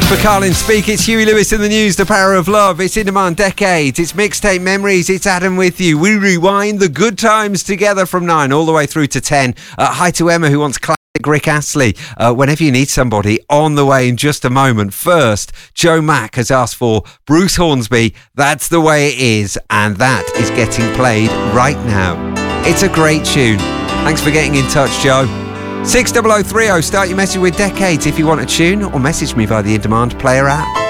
For Carlin Speak, it's Huey Lewis in the news, The Power of Love. It's In Demand Decades, it's Mixtape Memories, it's Adam with you. We rewind the good times together from 9 all the way through to 10. Hi to Emma, who wants classic Rick Astley. Whenever you need somebody, on the way in just a moment. First, Joe Mack has asked for Bruce Hornsby, That's the Way It Is, and that is getting played right now. It's a great tune. Thanks for getting in touch, Joe. 60030, start your message with Decades if you want a tune, or message me via the In Demand Player app.